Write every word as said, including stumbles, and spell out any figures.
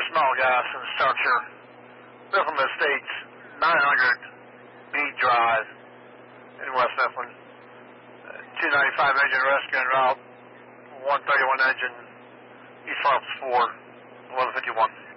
small gas and structure. Mifflin Estates, nine hundred Mead Drive in West Mifflin. Uh, two ninety-five engine rescue en route, one thirty-one engine, East Harps four, eleven fifty-one.